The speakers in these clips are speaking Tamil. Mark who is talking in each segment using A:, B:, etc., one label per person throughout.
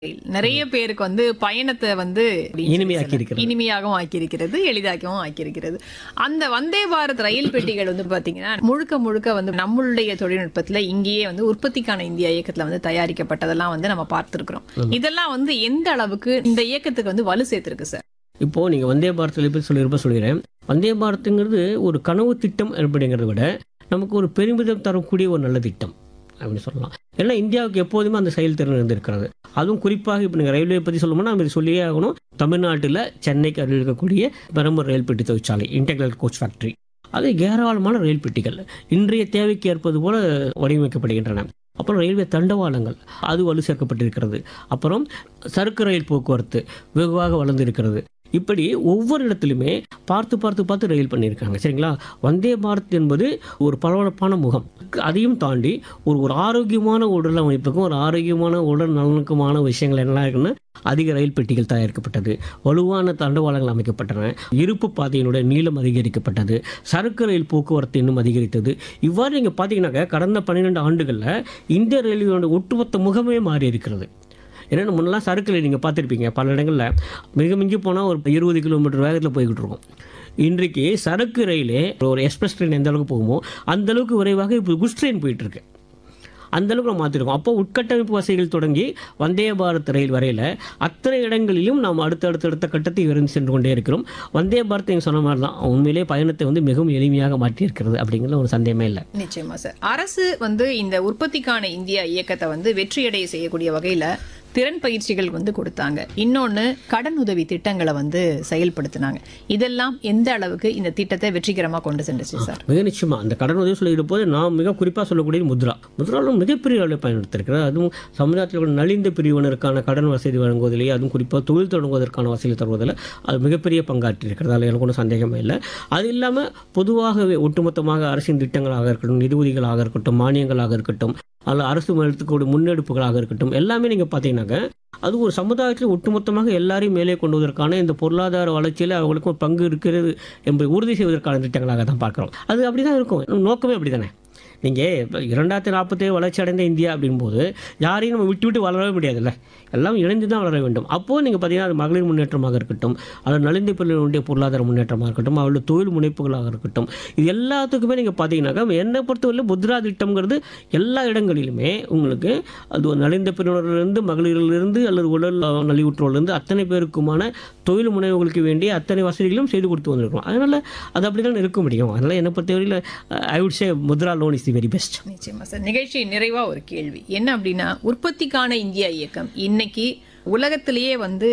A: நிறைய பேருக்கு வந்து பயணத்தை வந்து
B: இனிமையாக்கியிருக்கிறது.
A: இனிமையாகவும் ஆக்கியிருக்கிறது, எளிதாகவும் ஆக்கியிருக்கிறது. அந்த வந்தே பாரத் ரயில் பெட்டிகள் வந்து பாத்தீங்கன்னா முழுக்க முழுக்க வந்து நம்மளுடைய தொழில்நுட்பத்துல இங்கேயே வந்து உற்பத்திக்கான இந்தியா இயக்கத்துல வந்து தயாரிக்கப்பட்டதெல்லாம் வந்து நம்ம பார்த்திருக்கிறோம். இதெல்லாம் வந்து எந்த அளவுக்கு இந்த இயக்கத்துக்கு வந்து வலு சேர்த்திருக்கு சார்?
B: இப்போ நீங்க வந்தே பாரத் பற்றி சொல்லிடுறேன். வந்தே பாரத்ங்கிறது ஒரு கனவு திட்டம் அப்படிங்கிறத விட நமக்கு ஒரு பெருமிதம் தரக்கூடிய ஒரு நல்ல திட்டம் அப்படின்னு சொல்லலாம். ஏன்னா இந்தியாவுக்கு எப்போதுமே அந்த செயல்திறன் இருந்திருக்கிறது. அதுவும் குறிப்பாக இப்போ நீங்கள் ரயில்வே பற்றி சொல்லணும்னா நம்ம இது சொல்லியே ஆகணும். தமிழ்நாட்டில் சென்னைக்கு அருகில் இருக்கக்கூடிய பெரம்பூர் ரயில் பெட்டி தொழிற்சாலை, இன்டெகிரல் கோச் ஃபேக்டரி, அது ஏராளமான ரயில் பெட்டிகள் இன்றைய தேவைக்கு ஏற்பது போல வடிவமைக்கப்படுகின்றன. அப்புறம் ரயில்வே தண்டவாளங்கள் அது வலு சேர்க்கப்பட்டிருக்கிறது. அப்புறம் சரக்கு ரயில் போக்குவரத்து வெகுவாக வளர்ந்திருக்கிறது. இப்படி ஒவ்வொரு இடத்துலையுமே பார்த்து ரயில் பண்ணியிருக்காங்க. சரிங்களா? வந்தே பாரத் என்பது ஒரு பளபளப்பான முகம். அதையும் தாண்டி ஒரு ஆரோக்கியமான உடல் அமைப்புக்கும் ஒரு ஆரோக்கியமான உடல் நலனுக்குமான விஷயங்கள் என்ன இருக்குன்னு அதிக ரயில் பெட்டிகள் தயாரிக்கப்பட்டது, வலுவான தண்டவாளங்கள் அமைக்கப்பட்டன, இருப்பு பாதையினுடைய நீளம் அதிகரிக்கப்பட்டது, சரக்கு ரயில் போக்குவரத்து இன்னும் அதிகரித்தது. இவ்வாறு நீங்கள் பார்த்தீங்கன்னாக்க கடந்த 12 ஆண்டுகளில் இந்திய ரயில்வேயோட ஒட்டுமொத்த முகமே மாறி இருக்கிறது. ஏன்னா முன்னெல்லாம் சரக்கு ரயில் நீங்கள் பார்த்துருப்பீங்க பல இடங்களில் மிக மிஞ்சி போனால் ஒரு 20 கிலோமீட்டர் வேகத்தில் போய்கிட்டு இருக்கோம். இன்றைக்கு சரக்கு ரயிலே ஒரு எக்ஸ்பிரஸ் ட்ரெயின் எந்த அளவுக்கு போகுமோ அந்தளவுக்கு விரைவாக இப்போ குட்ஸ் ட்ரெயின் போயிட்டுருக்கு. அந்தளவுக்கு நம்ம மாற்றிருக்கோம். அப்போ உட்கட்டமைப்பு வசதிகள் தொடங்கி வந்தே பாரத் ரயில் வரையில் அத்தனை இடங்களிலும் நாம் அடுத்த கட்டத்தை விரைந்து சென்று கொண்டே இருக்கிறோம். வந்தே பாரத் நீங்கள் சொன்ன மாதிரி தான் உண்மையிலே பயணத்தை வந்து மிகவும் எளிமையாக மாற்றியிருக்கிறது அப்படிங்கிற ஒரு சந்தேகமே இல்லை.
A: நிச்சயமா சார். அரசு வந்து இந்த உற்பத்திக்கான இந்தியா இயக்கத்தை வந்து வெற்றியடைய செய்யக்கூடிய வகையில திறன் பயிற்சிகள் வந்து கொடுத்தாங்க. இன்னொன்னு கடன் உதவி திட்டங்களை வந்து செயல்படுத்தினாங்க. இதெல்லாம் எந்த அளவுக்கு இந்த திட்டத்தை வெற்றிகரமா கொண்டு சென்றுச்சு சார்?
B: மிக நிச்சயமா அந்த கடன் உதவி சொல்லிட்டு போது நான் மிக குறிப்பாக சொல்லக்கூடியது முத்ராலும் மிகப்பெரிய அளவில் பயன்படுத்திருக்கிறது. அதுவும் சமுதாயத்தில் நலிந்த பிரிவினருக்கான கடன் வசதி வழங்குவதிலேயே, அதுவும் குறிப்பாக தொழில் தொடங்குவதற்கான வசதி தருவதில் அது மிகப்பெரிய பங்காற்றிருக்கிறது. அதில் எனக்கு ஒன்றும் சந்தேகமே இல்லை. அது இல்லாமல் பொதுவாகவே ஒட்டுமொத்தமாக அரசின் திட்டங்களாக இருக்கட்டும், நிதி உதவிகளாக இருக்கட்டும், மானியங்களாக இருக்கட்டும், அதில் அரசு எடுத்துக்கூடிய முன்னெடுப்புகளாக இருக்கட்டும், எல்லாமே நீங்கள் பார்த்தீங்கன்னாக்க அது ஒரு சமுதாயத்தில் ஒட்டுமொத்தமாக எல்லாரையும் மேலே கொண்டு வருவதற்கான இந்த பொருளாதார வளர்ச்சியில் அவங்களுக்கும் ஒரு பங்கு இருக்கிறது என்பதை உறுதி செய்வதற்கான திட்டங்களாக தான் பார்க்குறோம். அது அப்படி தான் இருக்கும். நோக்கமே அப்படி தானே. நீங்கள் 2047 வளர்ச்சி அடைந்த இந்தியா அப்படின்போது யாரையும் நம்ம விட்டு வளரவே முடியாதுல்ல, எல்லாம் இணைந்து தான் வளர வேண்டும். அப்போது நீங்கள் பார்த்தீங்கன்னா அது மகளிர் முன்னேற்றமாக இருக்கட்டும், அது நலிந்த பிரிவினருடைய பொருளாதார முன்னேற்றமாக இருக்கட்டும், அவருடைய தொழில் முனைப்புகளாக இருக்கட்டும், இது எல்லாத்துக்குமே நீங்கள் பார்த்தீங்கன்னாக்கா என்னை பொறுத்தவரை முத்ரா திட்டம்ங்கிறது எல்லா இடங்களிலுமே உங்களுக்கு அது ஒரு நலிந்த பிரிவினரிலிருந்து, மகளிரிலிருந்து அல்லது உடல் நலிவுற்றோரிலிருந்து அத்தனை பேருக்குமான தொழில் முனைவுகளுக்கு வேண்டிய அத்தனை வசதிகளும் செய்து கொடுத்து வந்திருக்கோம். அதனால் அது அப்படி தான் இருக்க முடியும். அதனால் என்னை பொறுத்தவரையில் I would say Mudra loan is very best.
A: நிச்சயமா சார். நிகழ்ச்சி நிறைவா ஒரு கேள்வி என்ன அப்படின்னா, உற்பத்திக்கான இந்தியா இயக்கம் இன்னைக்கு உலகத்திலேயே வந்து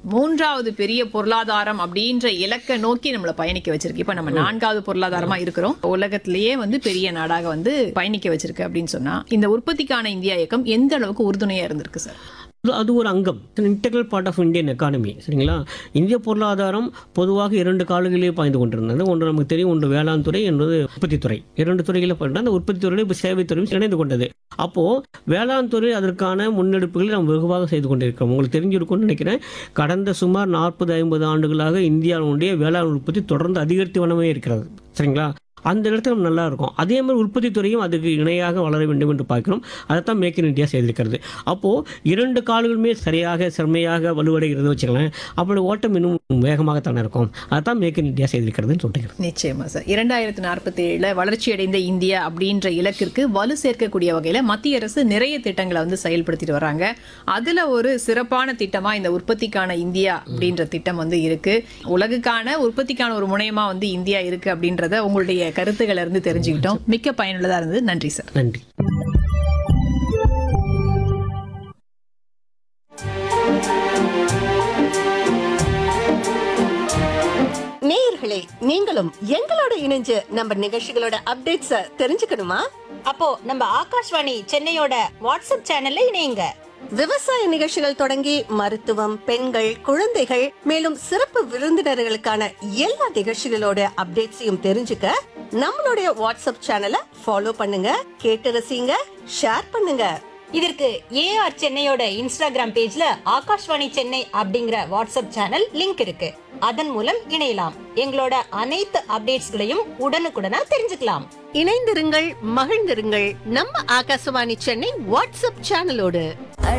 A: 3வது பெரிய பொருளாதாரம் அப்படின்ற இலக்கை நோக்கி நம்மளை பயணிக்க வச்சிருக்கு. இப்ப நம்ம 4வது பொருளாதாரமா இருக்கிறோம். உலகத்திலேயே வந்து பெரிய நாடாக வந்து பயணிக்க வச்சிருக்கு அப்படின்னு சொன்னா இந்த உற்பத்திக்கான இந்தியா இயக்கம் எந்த அளவுக்கு உறுதுணையா இருந்திருக்கு சார்?
B: அது ஒரு அங்கம், integral part of Indian economy. சரிங்களா? இந்திய பொருளாதாரம் பொதுவாக 2 காலங்களிலே பாய்ந்து கொண்டிருந்தது. ஒன்று நமக்கு தெரியும், ஒன்று வேளாண் துறை, என்பது உற்பத்தி துறை. 2 துறைகளில் போயிட்டு அந்த உற்பத்தி துறையில் இப்போ சேவை துறையும் இணைந்து கொண்டது. அப்போது வேளாண் துறை அதற்கான முன்னெடுப்புகளை நாம் வெகுவாக செய்து கொண்டிருக்கிறோம். உங்களுக்கு தெரிஞ்சிருக்கும்னு நினைக்கிறேன். கடந்த சுமார் 40-50 ஆண்டுகளாக இந்தியாவுடைய வேளாண் உற்பத்தி தொடர்ந்து அதிகரித்து வனமே இருக்கிறது. சரிங்களா? அந்த இடத்துல நம்ம நல்லா இருக்கும். அதே மாதிரி உற்பத்தி துறையும் அதுக்கு இணையாக வளர வேண்டும் என்று பார்க்கிறோம். அதைத்தான் மேக் இன் இந்தியா செய்திருக்கிறது. அப்போது 2 கால்களுமே சரியாக செம்மையாக வலுவடைகிறது வச்சுக்கலாம். அப்படி ஓட்டம் இன்னும் வேகமாகத்தானே இருக்கும். அதைத்தான் மேக் இன் இந்தியா செய்திருக்கிறதுன்னு சொல்லிட்டு.
A: நிச்சயமா சார். 2047 வளர்ச்சியடைந்த இந்தியா அப்படின்ற இலக்கிற்கு வலு சேர்க்கக்கூடிய வகையில் மத்திய அரசு நிறைய திட்டங்களை வந்து செயல்படுத்திட்டு வராங்க. அதுல ஒரு சிறப்பான திட்டமா இந்த உற்பத்திக்கான இந்தியா அப்படின்ற திட்டம் வந்து இருக்கு. உலகுக்கான உற்பத்திக்கான ஒரு முனையமா வந்து இந்தியா இருக்கு அப்படின்றத உங்களுடைய கருத்துக்களை இருந்து தெரிஞ்சுக்கிட்டோம். மிக்க பயனுள்ளதா இருந்தது. நன்றி சார்.
B: நன்றி.
C: நேயர்களே, நீங்களும் எங்களோட இணைஞ்சு நம்ம நிகழ்ச்சிகளோட அப்டேட்ஸ தெரிஞ்சுக்கணுமா?
D: அப்போ நம்ம ஆகாஷ்வாணி சென்னையோட வாட்ஸ்அப் சேனல்ல இணையுங்க.
C: விவசாய நிகழ்ச்சிகள் தொடங்கி மருத்துவம், பெண்கள், குழந்தைகள், மேலும் சிறப்பு விருந்தினர்களுக்கான எல்லா நிகழ்ச்சிகளோட அப்டேட்ஸையும் தெரிஞ்சுக்க நம்மளுடைய வாட்ஸ்அப் சேனலை ஃபாலோ பண்ணுங்க, கேட்டு ரசிங்க, ஷேர் பண்ணுங்க.
D: இதற்கு ஏஆர் சென்னையோட இன்ஸ்டாகிராம் பேஜ்ல ஆகாஷ்வாணி சென்னை அப்படிங்கிற வாட்ஸ்அப் சேனல் லிங்க் இருக்கு. அதன் மூலம் இணையலாம். எங்களோட அனைத்து அப்டேட்ஸ்களையும் உடனுக்குடனா தெரிஞ்சுக்கலாம்.
C: இணைந்திருங்கள், மகிழ்ந்திருங்கள் நம்ம ஆகாசவாணி சென்னை வாட்ஸ்அப் சேனலோடு.